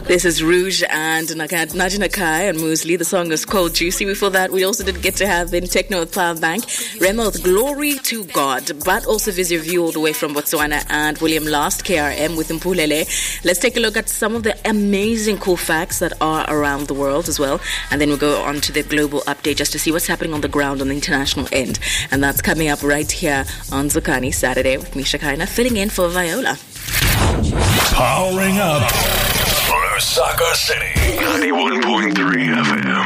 This is Rouge and Naji Nakai and Muesli. The song is called Juicy. Before that, we also did get to have in Techno with Power Bank, Rema with Glory to God, but also Vizio View all the way from Botswana, and William Last, KRM with Mpulele. Let's take a look at some of the amazing cool facts that are around the world as well, and then we'll go on to the global update just to see what's happening on the ground on the international end. And that's coming up right here on Zukani Saturday with Misha Kaina, filling in for Viola. Powering up Lusaka City, 91.3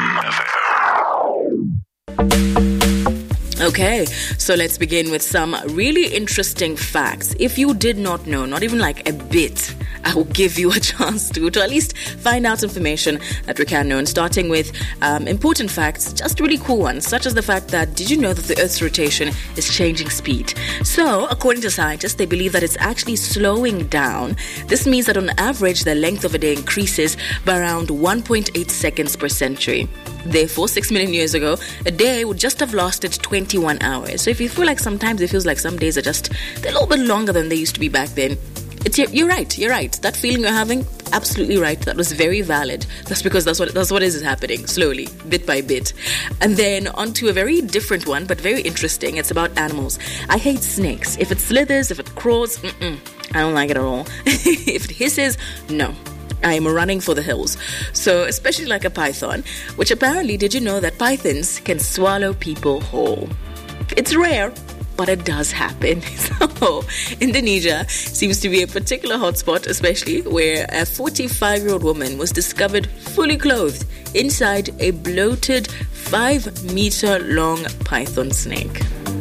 FM. Okay, so let's begin with some really interesting facts. If you did not know, not even like a bit, I will give you a chance to at least find out information that we can know. And starting with important facts, just really cool ones, such as the fact that, did you know that the Earth's rotation is changing speed? So, according to scientists, they believe that it's actually slowing down. This means that on average, the length of a day increases by around 1.8 seconds per century. Therefore, 6 million years ago, a day would just have lasted 21 hours. So if you feel like sometimes it feels like some days are just a little bit longer than they used to be back then, you're right. That feeling you're having, absolutely right. That was very valid. That's because that's what is happening, slowly, bit by bit. And then on to a very different one, but very interesting. It's about animals. I hate snakes. If it slithers, if it crawls, I don't like it at all. If it hisses, no. I am running for the hills. So, especially like a python, which apparently, did you know that pythons can swallow people whole? It's rare, but it does happen. So, Indonesia seems to be a particular hotspot, especially where a 45-year-old woman was discovered fully clothed inside a bloated 5-meter-long python snake.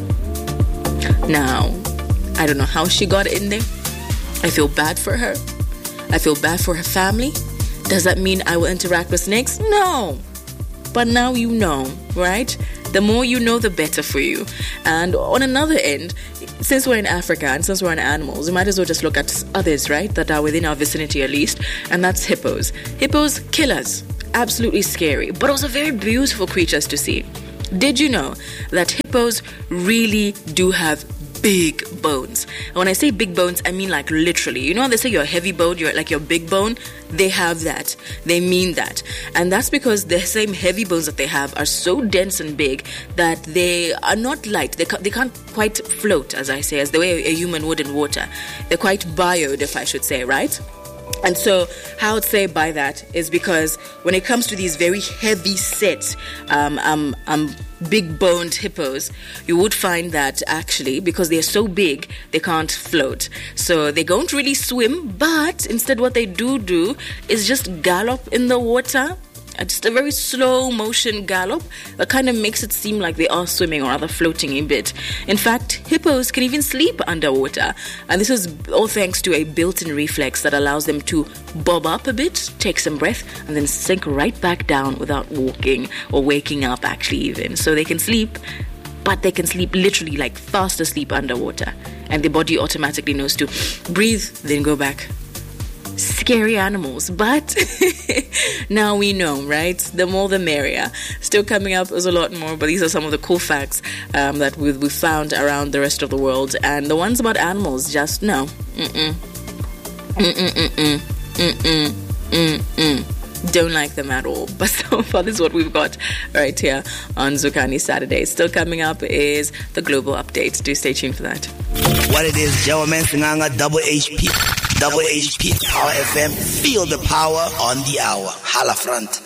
Now, I don't know how she got in there. I feel bad for her. I feel bad for her family. Does that mean I will interact with snakes? No. But now you know, right? The more you know, the better for you. And on another end, since we're in Africa and since we're in animals, we might as well just look at others, right, that are within our vicinity at least, and that's hippos. Hippos, killers. Absolutely scary, but also very beautiful creatures to see. Did you know that hippos really do have big bones? And when I say big bones, I mean like literally. You know, they say you're a heavy bone, you're like your big bone. They have that. They mean that. And that's because the same heavy bones that they have are so dense and big that they are not light. They can't quite float, as I say, as the way a human would in water. They're quite bioed, if I should say, right? And so how I'd say by that is because when it comes to these very heavy set big-boned hippos, you would find that actually, because they're so big, they can't float. So they don't really swim, but instead what they do is just gallop in the water. Just a very slow motion gallop that kind of makes it seem like they are swimming or rather floating a bit. In fact, hippos can even sleep underwater. And this is all thanks to a built-in reflex that allows them to bob up a bit, take some breath, and then sink right back down without walking or waking up actually even. So they can sleep, but they can sleep literally like fast asleep underwater. And the body automatically knows to breathe, then go back. Scary animals, but now we know, right? The more the merrier. Still coming up is a lot more, but these are some of the cool facts that we found around the rest of the world. And the ones about animals, just no. Don't like them at all. But so far, this is what we've got right here on Zukani Saturday. Still coming up is the global update. Do stay tuned for that. What it is, Joe Man Singanga, Double HP, Power FM. Feel the power on the hour. Hala front.